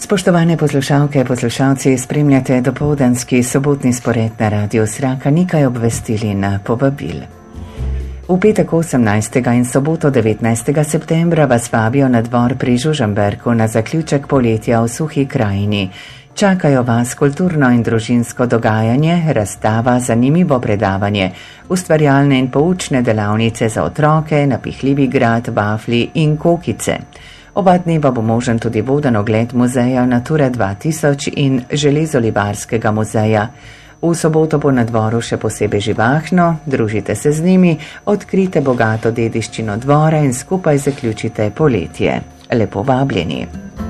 Spoštovane poslušalke, poslušalci, spremljate dopoldanski sobotni spored na Radiu Sraka, nekaj obvestili na povabil. V petek 18. in soboto 19. septembra vas vabijo na dvor pri Žužemberku na zaključek poletja v Suhi krajini. Čakajo vas kulturno in družinsko dogajanje, razstava, zanimivo predavanje, ustvarjalne in poučne delavnice za otroke, napihljivi grad, vafli in kokice. Oba dneva bo možen tudi voden ogled muzeja Natura 2000 in Železolivarskega muzeja. V soboto bo na dvoru še posebej živahno, družite se z njimi, odkrite bogato dediščino dvora in skupaj zaključite poletje. Lepo vabljeni.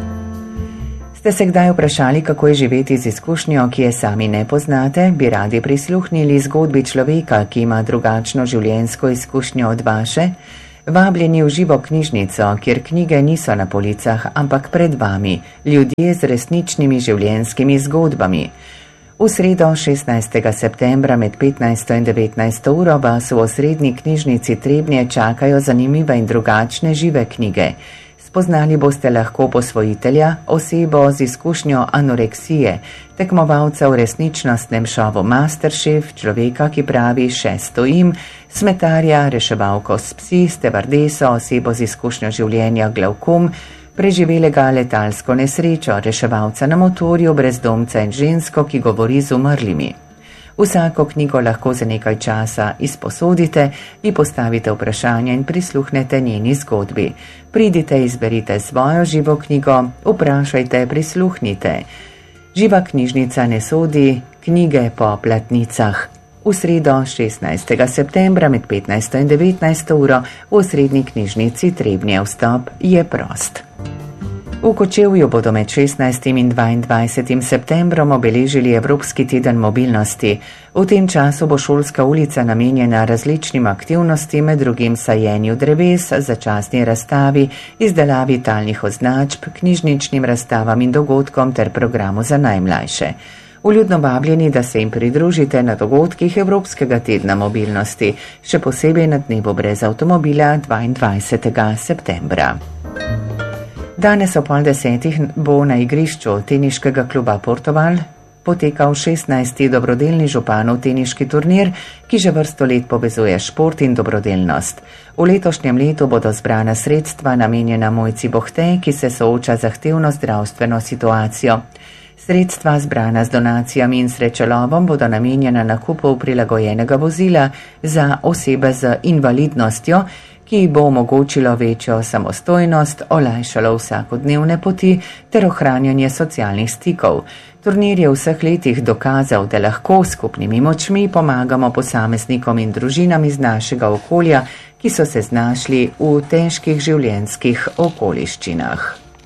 Ste se kdaj vprašali, kako je živeti z izkušnjo, ki je sami ne poznate? Bi radi prisluhnili zgodbi človeka, ki ima drugačno življenjsko izkušnjo od vaše? Vabljeni v živo knjižnico, kjer knjige niso na policah, ampak pred vami, ljudje z resničnimi življenjskimi zgodbami. V sredo 16. septembra med 15. in 19. uro vas v osrednji knjižnici Trebnje čakajo zanimive in drugačne žive knjige. Spoznali boste lahko posvojitelja, osebo z izkušnjo anoreksije, tekmovalca v resničnostnem šovu Masterchef, človeka, ki pravi še stojim, smetarja, reševalko s psi, stevardeso, osebo z izkušnjo življenja glavkom, preživelega letalsko nesrečo, reševalca na motorju, brezdomca in žensko, ki govori z umrlimi. Vsako knjigo lahko za nekaj časa izposodite, ji postavite vprašanja in prisluhnete njeni zgodbi. Pridite, izberite svojo živo knjigo, vprašajte, prisluhnite. Živa knjižnica ne sodi knjige po platnicah. V sredo 16. septembra med 15. in 19. uro v osrednji knjižnici Trebnje vstop je prost. V Kočevju bodo med 16. in 22. septembrom obeležili Evropski teden mobilnosti. V tem času bo šolska ulica namenjena različnim aktivnostim, med drugim sajenju dreves, začasni razstavi, izdelavi talnih označb, knjižničnim razstavam in dogodkom ter programu za najmlajše. Vljudno vabljeni, da se jim pridružite na dogodkih Evropskega tedna mobilnosti, še posebej na dnevu brez avtomobila 22. septembra. Danes ob 9:30 bo na igrišču teniškega kluba Portoval potekal 16. dobrodelni županov teniški turnir, ki že vrsto let povezuje šport in dobrodelnost. V letošnjem letu bodo zbrana sredstva namenjena Mojci Bohte, ki se sooča z zahtevno zdravstveno situacijo. Sredstva zbrana z donacijami in srečelovom bodo namenjena nakupu prilagojenega vozila za osebe z invalidnostjo, ki bo omogočilo večjo samostojnost, olajšalo vsakodnevne poti ter ohranjanje socialnih stikov. Turnir je v vseh letih dokazal, da lahko s skupnimi močmi pomagamo posameznikom in družinam iz našega okolja, ki so se znašli v težkih življenjskih okoliščinah.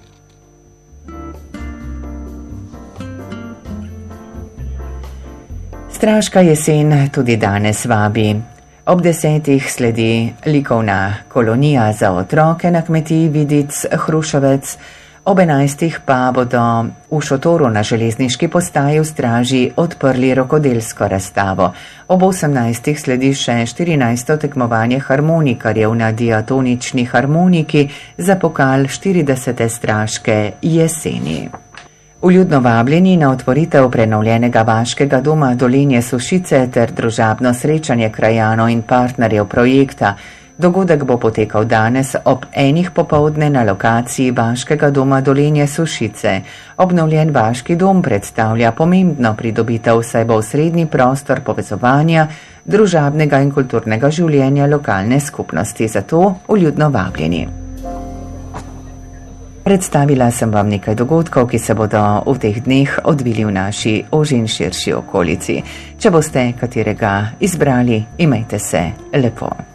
Straška jesen tudi danes vabi. Ob 10. sledi likovna kolonija za otroke na kmetiji Vidic Hrušovec, ob 11. pa bodo v šotoru na železniški postaji v Straži odprli rokodelsko razstavo. Ob 18. sledi še 14. tekmovanje harmonikarjev na diatonični harmoniki za pokal 40. straške jeseni. Vljudno vabljeni na otvoritev prenovljenega vaškega doma Dolenje Sušice ter družabno srečanje krajanov in partnerjev projekta. Dogodek bo potekal danes ob 1. popoldne na lokaciji vaškega doma Dolenje Sušice. Obnovljen vaški dom predstavlja pomembno pridobitev, saj bo osrednji prostor povezovanja, družabnega in kulturnega življenja lokalne skupnosti, zato vljudno vabljeni. Predstavila sem vam nekaj dogodkov, ki se bodo v teh dneh odvili v naši ožji in širši okolici. Če boste katerega izbrali, imejte se lepo.